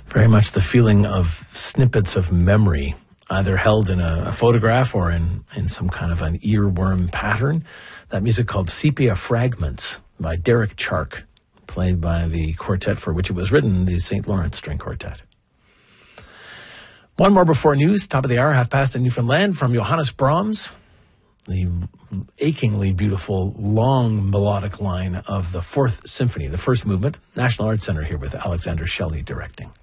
Very much the feeling of snippets of memory, either held in a photograph or in some kind of an earworm pattern. That music called Sepia Fragments by Derek Chark, played by the quartet for which it was written, the St. Lawrence String Quartet. One more before news, top of the hour, 1:30 in Newfoundland, from Johannes Brahms, the achingly beautiful, long melodic line of the Fourth Symphony, the first movement. National Arts Centre here with Alexander Shelley directing.